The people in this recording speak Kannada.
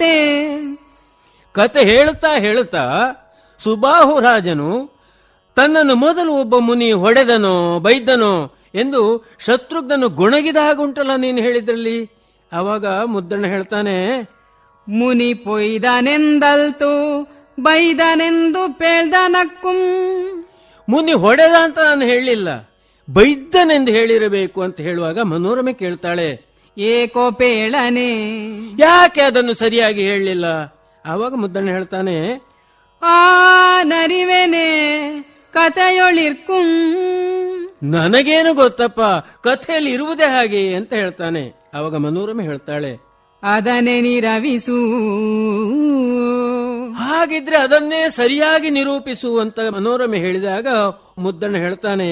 ಕತೆ. ಕತೆ ಹೇಳುತ್ತಾ ಹೇಳುತ್ತಾ ಸುಬಾಹು ರಾಜನು ತನ್ನನ್ನು ಮೊದಲು ಒಬ್ಬ ಮುನಿ ಹೊಡೆದನೋ ಬೈದನೋ ಎಂದು ಶತ್ರುಘ್ನನು ಗೊಣಗಿದ ಹಾಗುಂಟಲ್ಲ ನೀನು ಹೇಳಿದ್ರಲ್ಲಿ. ಆವಾಗ ಮುದ್ದಣ್ಣ ಹೇಳ್ತಾನೆ, ಮುನಿ ಪೊಯ್ದನೆಂದಲ್ತು ಬೈದನೆಂದು ಪೇಳ್ದನಕ್ಕುಂ. ಮುನಿ ಹೊಡೆದ ಅಂತ ನಾನು ಹೇಳಲಿಲ್ಲ, ಬೈದ್ದನೆಂದು ಹೇಳಿರಬೇಕು ಅಂತ ಹೇಳುವಾಗ ಮನೋರಮೆ ಕೇಳ್ತಾಳೆ, ಏಕೋ ಪೇಳನೆ, ಯಾಕೆ ಅದನ್ನು ಸರಿಯಾಗಿ ಹೇಳಲಿಲ್ಲ? ಆವಾಗ ಮುದ್ದಣ್ಣ ಹೇಳ್ತಾನೆ, ಆ ನರಿವೆನೆ ಕಥೆಯೊಳಿರ್ಕುಂ. ನನಗೇನು ಗೊತ್ತಪ್ಪ, ಕಥೆಯಲ್ಲಿ ಇರುವುದೇ ಹಾಗೆ ಅಂತ ಹೇಳ್ತಾನೆ. ಆವಾಗ ಮನೋರಮೆ ಹೇಳ್ತಾಳೆ, ಅದನ್ನೇ ನಿರವಿಸು. ಹಾಗಿದ್ರೆ ಅದನ್ನೇ ಸರಿಯಾಗಿ ನಿರೂಪಿಸುವಂತ ಮನೋರಮೆ ಹೇಳಿದಾಗ ಮುದ್ದಣ್ಣ ಹೇಳ್ತಾನೆ,